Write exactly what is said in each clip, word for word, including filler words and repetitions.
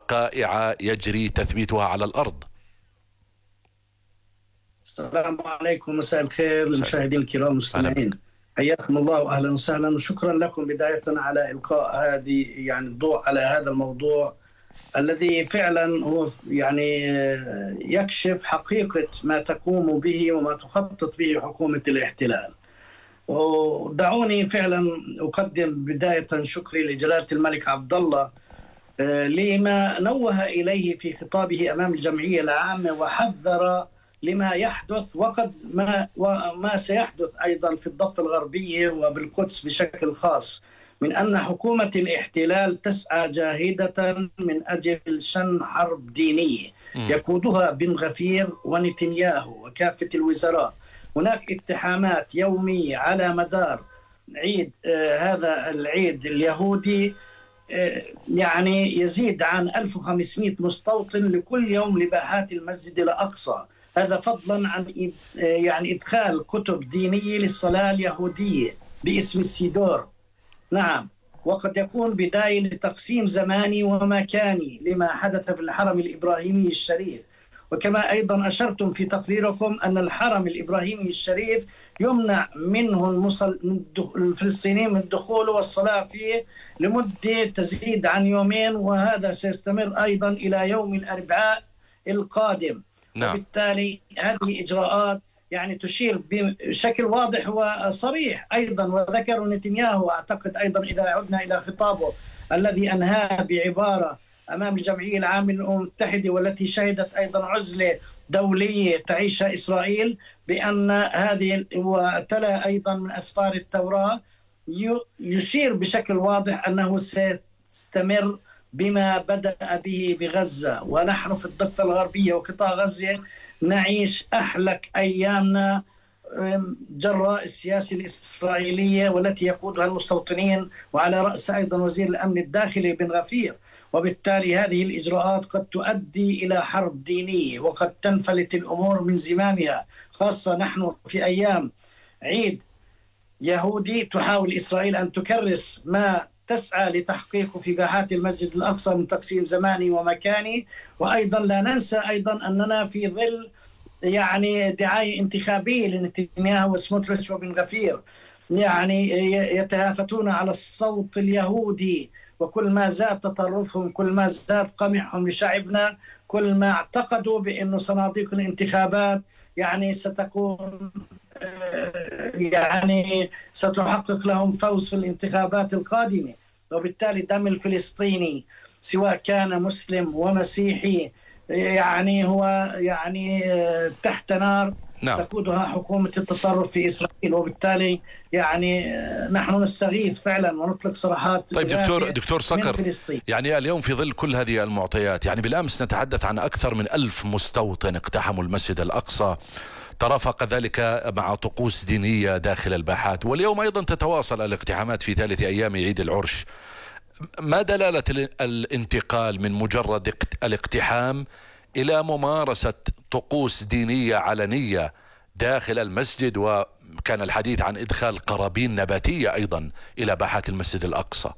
وقائع يجري تثبيتها على الأرض. السلام عليكم، مساء الخير للمشاهدين الكرام المستمعين، حياكم الله واهلا وسهلا، وشكرا لكم بدايه على القاء هذه يعني الضوء على هذا الموضوع الذي فعلا هو يعني يكشف حقيقه ما تقوم به وما تخطط به حكومه الاحتلال. ودعوني فعلا اقدم بدايه شكري لجلاله الملك عبد الله لما نوه اليه في خطابه امام الجمعيه العامه، وحذر لما يحدث وقد ما وما سيحدث أيضا في الضفة الغربية وبالقدس بشكل خاص، من أن حكومة الاحتلال تسعى جاهدة من أجل شن حرب دينية يقودها بن غفير ونتنياهو وكافة الوزراء. هناك اقتحامات يومية على مدار عيد آه هذا العيد اليهودي، آه يعني يزيد عن ألف وخمسمئة مستوطن لكل يوم لباحات المسجد الأقصى، هذا فضلا عن يعني إدخال كتب دينية للصلاة اليهودية باسم السيدور. نعم، وقد يكون بداية لتقسيم زماني ومكاني لما حدث في الحرم الإبراهيمي الشريف. وكما أيضا أشرتم في تقريركم أن الحرم الإبراهيمي الشريف يمنع منه المصل... الفلسطينيين من الدخول والصلاة فيه لمدة تزيد عن يومين، وهذا سيستمر أيضا إلى يوم الأربعاء القادم. نعم. وبالتالي هذه إجراءات يعني تشير بشكل واضح وصريح أيضا. وذكر نتنياهو أعتقد أيضا إذا عدنا إلى خطابه الذي أنهاه بعبارة أمام الجمعية العامة للأمم المتحدة والتي شهدت أيضا عزلة دولية تعيشها إسرائيل، بأن هذه وتلا أيضا من أسفار التوراة يشير بشكل واضح أنه سيستمر بما بدأ به بغزة، ونحن في الضفة الغربية وقطاع غزة نعيش أحلك أيامنا جراء السياسة الإسرائيلية والتي يقودها المستوطنين، وعلى رأس أيضا وزير الأمن الداخلي بن غفير. وبالتالي هذه الإجراءات قد تؤدي إلى حرب دينية وقد تنفلت الأمور من زمامها، خاصة نحن في أيام عيد يهودي تحاول إسرائيل أن تكرس ما تسعى لتحقيقه في باحات المسجد الأقصى من تقسيم زماني ومكاني. وأيضا لا ننسى أيضا أننا في ظل يعني دعاية انتخابية لنتنياهو وسموتريتش وبن غفير، يعني يتهافتون على الصوت اليهودي، وكل ما زاد تطرفهم كل ما زاد قمعهم لشعبنا، كل ما اعتقدوا بأن صناديق الانتخابات يعني ستكون يعني ستحقق لهم فوز في الانتخابات القادمة. وبالتالي دم الفلسطيني سواء كان مسلم ومسيحي يعني هو يعني تحت نار نعم. تقودها حكومة التطرف في إسرائيل. وبالتالي يعني نحن نستغيث فعلا ونطلق صراحات. طيب دكتور دكتور صقر، يعني اليوم في ظل كل هذه المعطيات، يعني بالأمس نتحدث عن أكثر من ألف مستوطن اقتحموا المسجد الأقصى، ترافق ذلك مع طقوس دينية داخل الباحات، واليوم أيضا تتواصل الاقتحامات في ثالث أيام عيد العرش. ما دلالة الانتقال من مجرد الاقتحام إلى ممارسة طقوس دينية علنية داخل المسجد، وكان الحديث عن إدخال قرابين نباتية أيضا إلى باحات المسجد الأقصى؟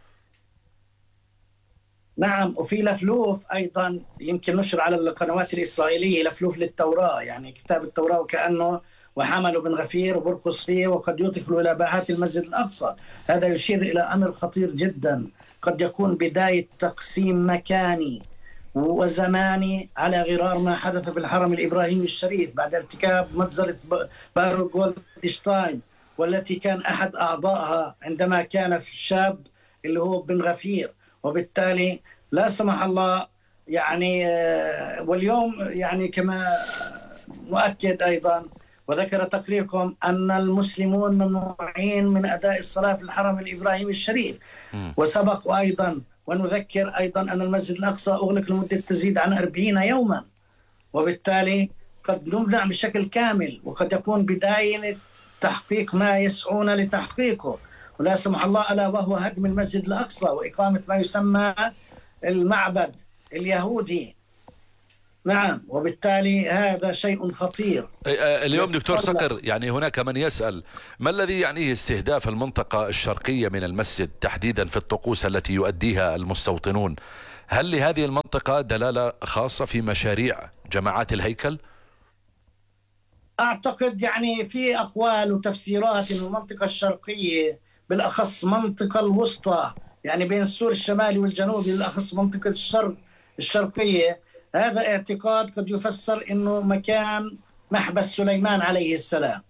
نعم، وفي لفلوف أيضا يمكن نشر على القنوات الإسرائيلية، لفلوف للتوراة، يعني كتاب التوراة وكأنه وحملوا بن غفير وبرقص فيه وقد يطفلوا إلى باحات المسجد الأقصى. هذا يشير إلى أمر خطير جدا، قد يكون بداية تقسيم مكاني وزماني على غرار ما حدث في الحرم الإبراهيمي الشريف بعد ارتكاب مجزرة باروك جولدشتاين، والتي كان أحد أعضائها عندما كان شاب اللي هو بن غفير. وبالتالي لا سمح الله يعني واليوم يعني كما مؤكد أيضا وذكر تقريركم أن المسلمون ممنوعين من أداء الصلاة في الحرم الإبراهيمي الشريف. وسبق أيضا ونذكر أيضا أن المسجد الأقصى أغلق لمدة تزيد عن أربعين يوما، وبالتالي قد نمنع بشكل كامل، وقد يكون بداية لتحقيق ما يسعون لتحقيقه، ولا سمح الله ألا وهو هدم المسجد الأقصى وإقامة ما يسمى المعبد اليهودي. نعم، وبالتالي هذا شيء خطير. اليوم دكتور صقر، يعني هناك من يسأل ما الذي يعنيه استهداف المنطقة الشرقية من المسجد تحديدا في الطقوس التي يؤديها المستوطنون؟ هل لهذه المنطقة دلالة خاصة في مشاريع جماعات الهيكل؟ أعتقد يعني في أقوال وتفسيرات أن المنطقة الشرقية بالأخص منطقة الوسطى، يعني بين السور الشمالي والجنوبي، بالأخص منطقة الشرق الشرقية، هذا اعتقاد قد يفسر أنه مكان محبس سليمان عليه السلام،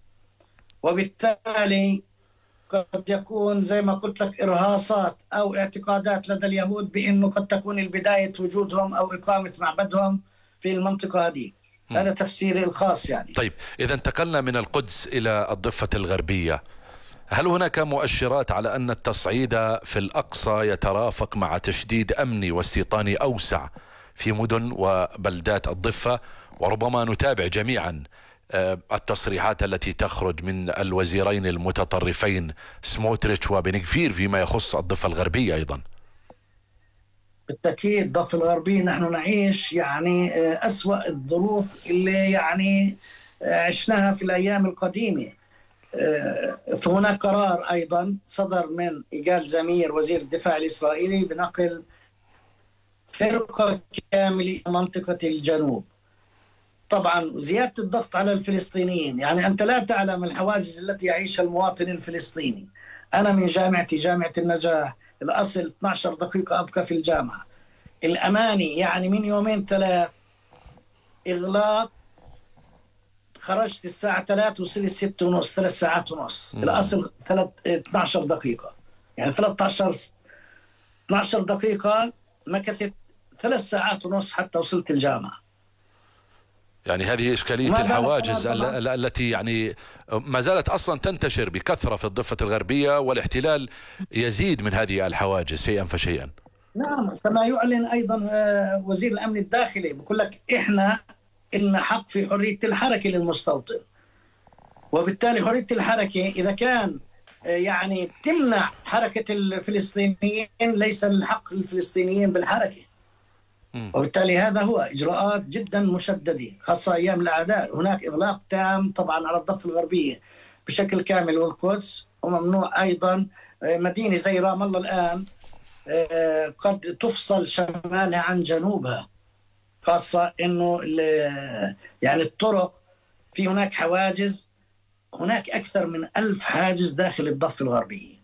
وبالتالي قد يكون زي ما قلت لك إرهاصات أو اعتقادات لدى اليهود بأنه قد تكون البداية وجودهم أو إقامة معبدهم في المنطقة هذه. هذا تفسيري الخاص يعني. طيب، إذا انتقلنا من القدس إلى الضفة الغربية، هل هناك مؤشرات على أن التصعيد في الأقصى يترافق مع تشديد أمني واستيطاني أوسع في مدن وبلدات الضفة؟ وربما نتابع جميعا التصريحات التي تخرج من الوزيرين المتطرفين سموتريتش وبن غفير فيما يخص الضفة الغربية أيضا. بالتأكيد الضفة الغربية نحن نعيش يعني أسوأ الظروف اللي يعني عشناها في الأيام القديمة. فهناك قرار أيضا صدر من إيجال زمير وزير الدفاع الإسرائيلي بنقل فرقة كاملة إلى منطقة الجنوب. طبعا زيادة الضغط على الفلسطينيين، يعني أنت لا تعلم الحواجز التي يعيشها المواطن الفلسطيني. أنا من جامعتي جامعة النجاح، الأصل اثنتي عشرة دقيقة أبقى في الجامعة. الأماني يعني من يومين ثلاث إغلاق، خرجت الساعة ثلاثة وصلت ستة ونص، ثلاث ساعات ونص. الأصل ثلاث اثنتي عشرة دقيقة، يعني ثلاثة عشر اثنتي عشرة دقيقة مكثت ثلاث ساعات ونص حتى وصلت الجامعة. يعني هذه إشكالية الحواجز التي يعني ما زالت أصلا تنتشر بكثرة في الضفة الغربية، والاحتلال يزيد من هذه الحواجز شيئا فشيئا. نعم، كما يعلن أيضا وزير الأمن الداخلي، بقول لك إحنا لنا حق في حرية الحركة للمستوطن، وبالتالي حرية الحركة إذا كان يعني تمنع حركة الفلسطينيين ليس الحق للفلسطينيين بالحركة. وبالتالي هذا هو إجراءات جدا مشددة خاصة أيام الأعداء. هناك إغلاق تام طبعا على الضفة الغربية بشكل كامل والقدس، وممنوع أيضا مدينة زي رام الله الآن قد تفصل شمالها عن جنوبها، خاصة أنه يعني الطرق في هناك حواجز، هناك أكثر من ألف حاجز داخل الضفة الغربية.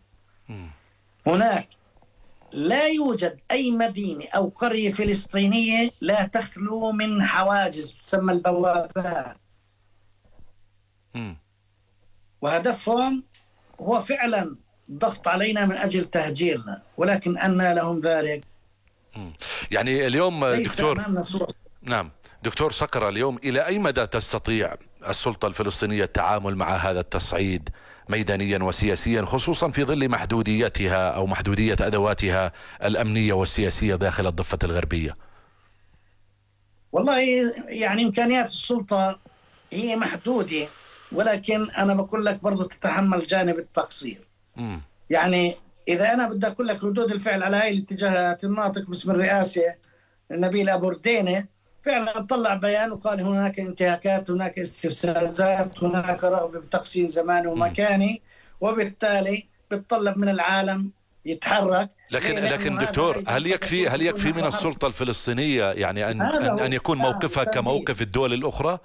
هناك لا يوجد أي مدينة أو قرية فلسطينية لا تخلو من حواجز تسمى البوابات. وهدفهم هو فعلا الضغط علينا من أجل تهجيرنا، ولكن أن لهم ذلك. يعني اليوم دكتور نعم دكتور صقر، اليوم إلى أي مدى تستطيع السلطة الفلسطينية التعامل مع هذا التصعيد ميدانيا وسياسيا، خصوصا في ظل محدوديتها أو محدودية أدواتها الأمنية والسياسية داخل الضفة الغربية؟ والله يعني إمكانيات السلطة هي محدودة، ولكن أنا بقول لك برضو تتحمل جانب التقصير. م. يعني إذا أنا بدي أقول لك ردود الفعل على هاي الاتجاهات، الناطق باسم الرئاسة نبيل أبو ردينة فعلا طلع بيان وقال هناك انتهاكات، هناك استفزازات، هناك رغبة بتقسيم زماني ومكاني، وبالتالي بتطلب من العالم يتحرك. لكن لكن دكتور، هل يكفي هل يكفي من السلطة الفلسطينية يعني أن أن, أن يكون موقفها كموقف الدول الأخرى؟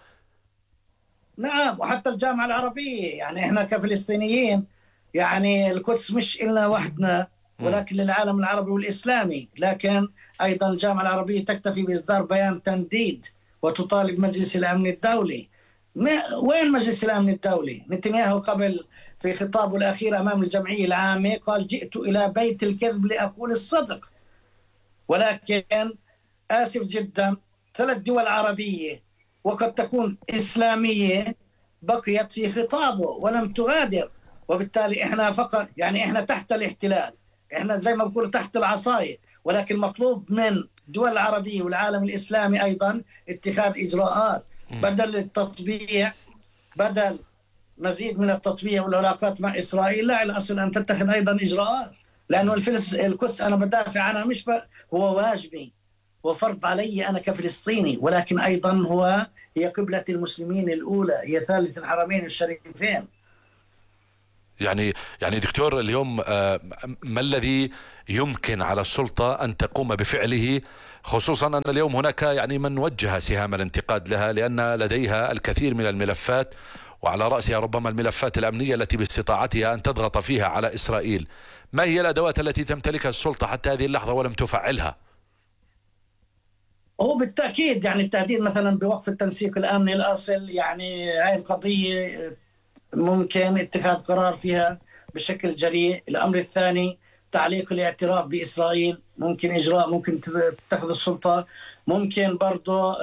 نعم، وحتى الجامعة العربية، يعني احنا كفلسطينيين يعني القدس مش إلنا وحدنا ولكن للعالم العربي والإسلامي، لكن أيضا الجامعة العربية تكتفي بإصدار بيان تنديد وتطالب مجلس الأمن الدولي. وين مجلس الأمن الدولي؟ نتنياهو قبل في خطابه الأخير أمام الجمعية العامة قال جئت إلى بيت الكذب لأقول الصدق، ولكن آسف جدا ثلاث دول عربية وقد تكون إسلامية بقيت في خطابه ولم تغادر، وبالتالي إحنا فقط يعني إحنا تحت الاحتلال، إحنا زي ما بقول تحت العصاية، ولكن مطلوب من الدول العربية والعالم الإسلامي أيضا اتخاذ إجراءات بدل التطبيع، بدل مزيد من التطبيع والعلاقات مع إسرائيل. لا، الأصل أن تتخذ أيضا إجراءات، لأنه الفلس القدس أنا بدافع عنها مش هو واجبي وفرض علي أنا كفلسطيني، ولكن أيضا هو هي قبلة المسلمين الأولى، هي ثالث الحرمين الشريفين. يعني يعني دكتور اليوم ما الذي يمكن على السلطة أن تقوم بفعله، خصوصا أن اليوم هناك يعني من وجه سهام الانتقاد لها لأن لديها الكثير من الملفات، وعلى رأسها ربما الملفات الأمنية التي باستطاعتها أن تضغط فيها على إسرائيل. ما هي الأدوات التي تمتلكها السلطة حتى هذه اللحظة ولم تفعلها؟ هو بالتأكيد يعني التهديد مثلا بوقف التنسيق الأمني الأصل، يعني هاي القضية ممكن اتخاذ قرار فيها بشكل جريء. الأمر الثاني تعليق الاعتراف بإسرائيل، ممكن إجراء، ممكن تتخذ السلطة، ممكن برضو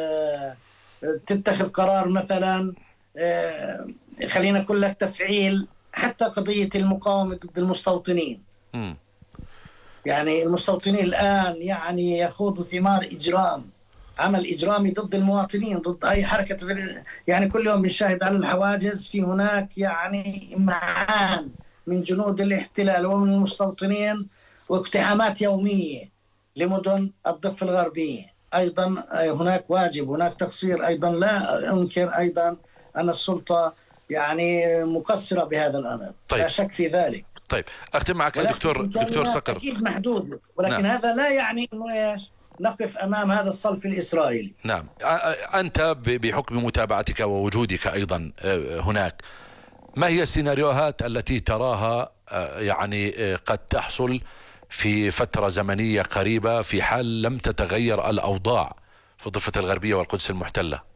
تتخذ قرار مثلا خلينا نقول لك تفعيل حتى قضية المقاومة ضد المستوطنين. م. يعني المستوطنين الآن يعني يخوضوا ثمار إجرام، عمل إجرامي ضد المواطنين، ضد أي حركة. يعني كل يوم بنشاهد على الحواجز في هناك يعني إمعان من جنود الاحتلال ومن المستوطنين، واقتحامات يومية لمدن الضفة الغربية. أيضا هناك واجب، هناك تقصير أيضا، لا أنكر أيضا أن السلطة يعني مقصرة بهذا الأمر. طيب. لا شك في ذلك. طيب أختم معك دكتور دكتور صقر. أكيد محدود، ولكن نعم. هذا لا يعني إنه إيش نقف أمام هذا الصلف الإسرائيلي. نعم. أنت بحكم متابعتك ووجودك أيضا هناك، ما هي السيناريوهات التي تراها يعني قد تحصل في فترة زمنية قريبة في حال لم تتغير الأوضاع في الضفة الغربية والقدس المحتلة؟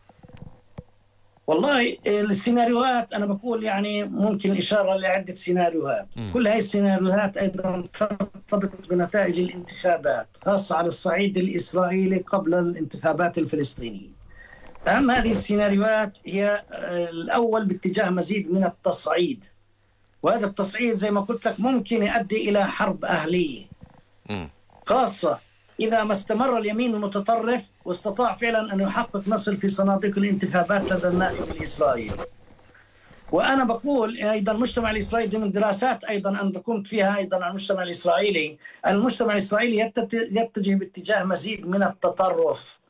والله السيناريوهات أنا بقول يعني ممكن إشارة لعدة سيناريوهات. م. كل هاي السيناريوهات أيضا ترتبط بنتائج الانتخابات، خاصة على الصعيد الإسرائيلي قبل الانتخابات الفلسطينية. أهم هذه السيناريوهات هي الأول باتجاه مزيد من التصعيد، وهذا التصعيد زي ما قلت لك ممكن يؤدي إلى حرب أهلية، م. خاصة إذا ما استمر اليمين المتطرف واستطاع فعلا أن يحقق نصر في صناديق الانتخابات لدى الناخب الإسرائيلي. وأنا بقول أيضا المجتمع الإسرائيلي من دراسات أيضا أنا قمت فيها أيضا عن المجتمع الإسرائيلي، المجتمع الإسرائيلي يتجه باتجاه مزيد من التطرف،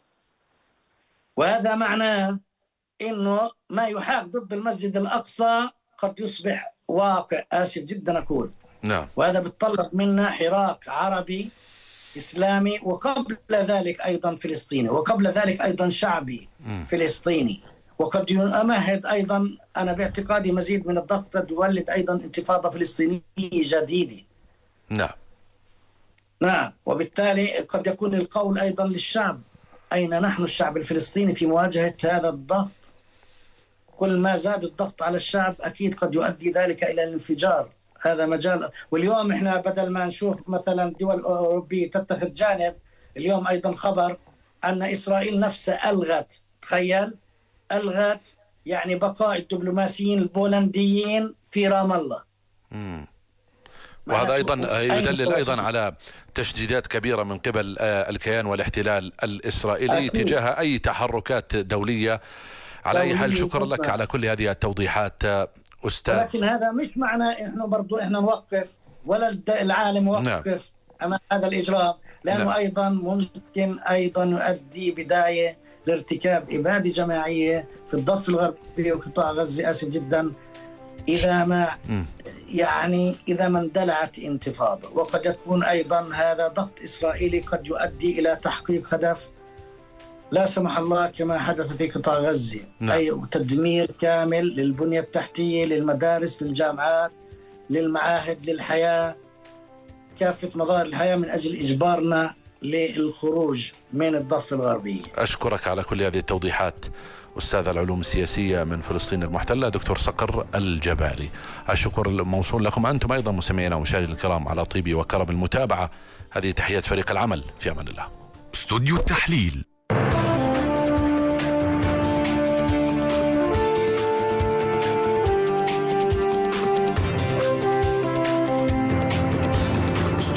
وهذا معناه إنه ما يحاك ضد المسجد الأقصى قد يصبح واقع. آسف جدا أقول. نعم. وهذا بيتطلب منا حراك عربي إسلامي، وقبل ذلك أيضا فلسطيني، وقبل ذلك أيضا شعبي م. فلسطيني، وقد يمهد أيضا أنا باعتقادي مزيد من الضغط قد يولد أيضا انتفاضة فلسطينية جديدة. نعم نعم. وبالتالي قد يكون القول أيضا للشعب، أين نحن الشعب الفلسطيني في مواجهة هذا الضغط؟ كل ما زاد الضغط على الشعب أكيد قد يؤدي ذلك إلى الانفجار. هذا مجال. واليوم احنا بدل ما نشوف مثلا دول أوروبية تتخذ جانب، اليوم أيضا خبر أن إسرائيل نفسها ألغت، تخيل، ألغت يعني بقاء الدبلوماسيين البولنديين في رام الله. مم. وهذا أيضا يدلل أيضا على تشديدات كبيرة من قبل الكيان والاحتلال الإسرائيلي أكيد. تجاه أي تحركات دولية. على أي حال شكرا لك على كل هذه التوضيحات أستاذ. ولكن هذا مش معنى إحنا برضو إحنا نوقف ولا العالم يوقف نعم. أمام هذا الإجرام، لأنه نعم. أيضا ممكن أيضا يؤدي بداية لارتكاب إبادة جماعية في الضفة الغربية وقطاع غزة. آسف جدا إذا ما م. يعني إذا ما اندلعت انتفاضة، وقد يكون أيضا هذا ضغط إسرائيلي قد يؤدي إلى تحقيق هدف لا سمح الله كما حدث في قطاع غزة. نعم. أي تدمير كامل للبنية التحتية، للمدارس، للجامعات، للمعاهد، للحياة، كافة مظاهر الحياة، من أجل إجبارنا للخروج من الضفة الغربية. أشكرك على كل هذه التوضيحات أستاذ العلوم السياسية من فلسطين المحتلة دكتور صقر الجبالي. الشكر موصول لكم أنتم أيضا مستمعينا ومشاهدينا الكرام على طيب وكرم المتابعة. هذه تحيات فريق العمل، في أمان الله. استوديو التحليل.